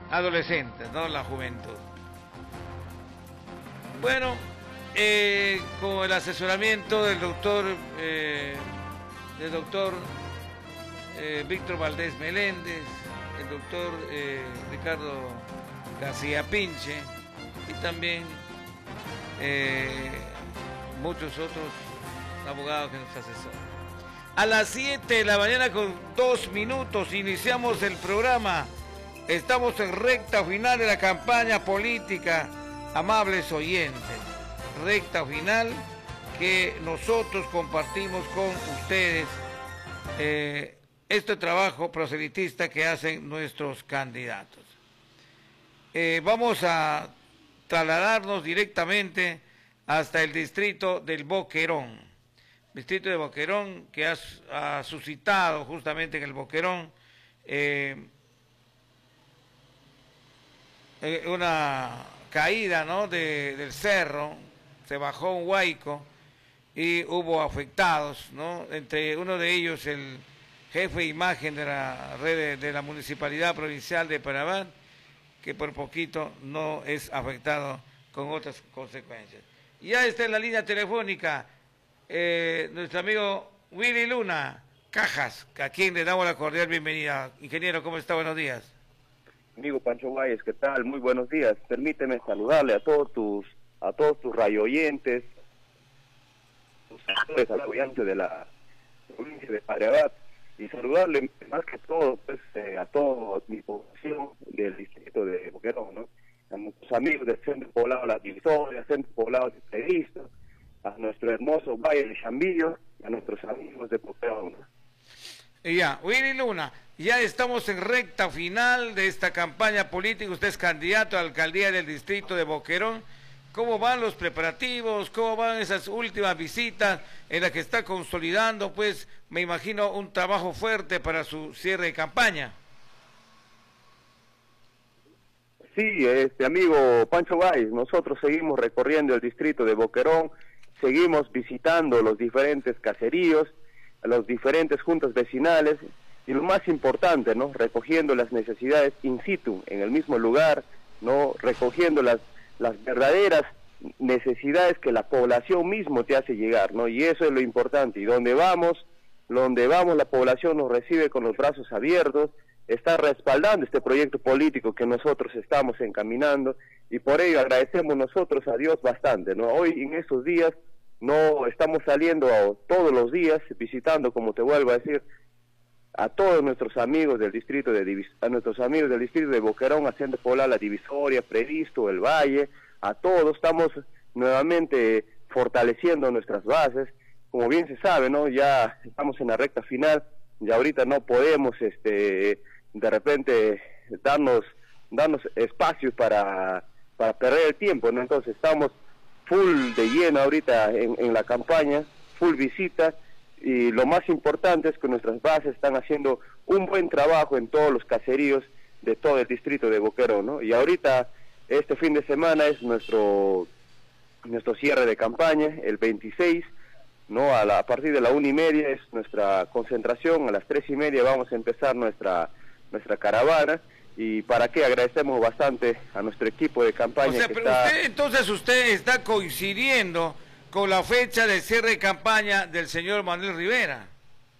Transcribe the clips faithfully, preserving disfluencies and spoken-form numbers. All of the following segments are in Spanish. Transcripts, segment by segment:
adolescentes, ¿no? La juventud. Bueno, eh, con el asesoramiento del doctor, eh, del doctor eh, Víctor Valdés Meléndez, el doctor eh, Ricardo García Pinche y también eh, muchos otros abogados que nos asesoran. A las siete de la mañana con dos minutos iniciamos el programa. Estamos en recta final de la campaña política, amables oyentes. Recta final que nosotros compartimos con ustedes eh, este trabajo proselitista que hacen nuestros candidatos. Eh, vamos a trasladarnos directamente hasta el distrito del Boquerón. Distrito de Boquerón que ha, ha suscitado justamente en el Boquerón eh, una caída, ¿no? de, del cerro, se bajó un huaico y hubo afectados, ¿no? Entre uno de ellos el jefe de imagen de la red de, de la Municipalidad Provincial de Panamá, que por poquito no es afectado con otras consecuencias. Ya está en la línea telefónica eh, nuestro amigo Willy Luna Cajas, a quien le damos la cordial bienvenida. Ingeniero, ¿cómo está? Buenos días. Amigo Pancho Guayes, ¿qué tal? Muy buenos días. Permíteme saludarle a todos tus a todos tus radioyentes, tus oyentes de la provincia de Padre Abad, y saludarle más que todo pues eh, a toda mi población del distrito de Boquerón, ¿no? A nuestros amigos del centro poblado Las Divisorias, centro poblado de Previsto, a nuestro hermoso Valle de Chambillo y a nuestros amigos de Boquerón, ¿no? Ya, Willy Luna, ya estamos en recta final de esta campaña política. Usted es candidato a la alcaldía del distrito de Boquerón. ¿Cómo van los preparativos? ¿Cómo van esas últimas visitas en las que está consolidando, pues, me imagino, un trabajo fuerte para su cierre de campaña? Sí, este amigo Pancho Guayes, nosotros seguimos recorriendo el distrito de Boquerón, seguimos visitando los diferentes caseríos, las diferentes juntas vecinales y lo más importante, ¿no? Recogiendo las necesidades in situ, en el mismo lugar, ¿no? Recogiendo las, las verdaderas necesidades que la población mismo te hace llegar, ¿no? Y eso es lo importante. Y donde vamos, donde vamos la población nos recibe con los brazos abiertos, está respaldando este proyecto político que nosotros estamos encaminando y por ello agradecemos nosotros a Dios bastante, ¿no? Hoy en estos días no estamos saliendo a, todos los días visitando, como te vuelvo a decir, a todos nuestros amigos del distrito de Divis a nuestros amigos del distrito de Boquerón, haciendo poblar La Divisoria, Previsto, el Valle, a todos estamos nuevamente fortaleciendo nuestras bases. Como bien se sabe, ¿no? Ya estamos en la recta final, y ahorita no podemos este de repente darnos darnos espacios para para perder el tiempo, ¿no? Entonces estamos full de lleno ahorita en, en la campaña, full visita, y lo más importante es que nuestras bases están haciendo un buen trabajo en todos los caseríos de todo el distrito de Boquerón, ¿no? Y ahorita este fin de semana es nuestro nuestro cierre de campaña, el veintiséis, ¿no? A, la, a partir de la una y media es nuestra concentración, a las tres y media vamos a empezar nuestra nuestra caravana. Y para qué agradecemos bastante a nuestro equipo de campaña. O sea, que pero está... usted, entonces usted está coincidiendo con la fecha de cierre de campaña del señor Manuel Rivera.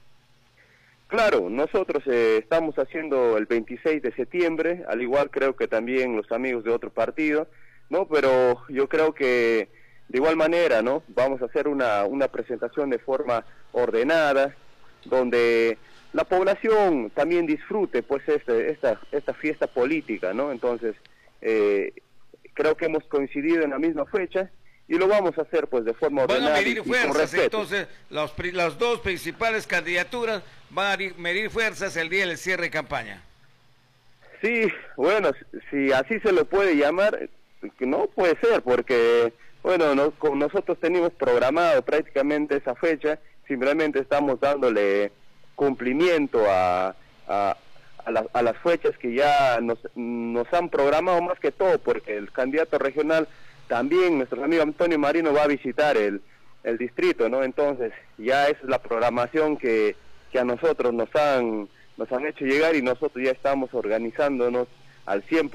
Claro, nosotros eh, estamos haciendo el veintiséis de septiembre, al igual creo que también los amigos de otro partido, ¿no? Pero yo creo que de igual manera, ¿no? Vamos a hacer una, una presentación de forma ordenada, donde la población también disfrute pues este, esta esta fiesta política, ¿no? Entonces eh, creo que hemos coincidido en la misma fecha y lo vamos a hacer pues de forma ordenada. Van a medir y, fuerzas, y con respeto. entonces los, las dos principales candidaturas van a medir fuerzas el día del cierre de campaña. Sí, bueno, si así se lo puede llamar, no puede ser, porque bueno, no, con nosotros tenemos programado prácticamente esa fecha, simplemente estamos dándole cumplimiento a, a, a, la, a las fechas que ya nos, nos han programado, más que todo porque el candidato regional también, nuestro amigo Antonio Marino, va a visitar el, el distrito, ¿no? Entonces ya esa es la programación que, que a nosotros nos han, nos han hecho llegar y nosotros ya estamos organizándonos al cien por ciento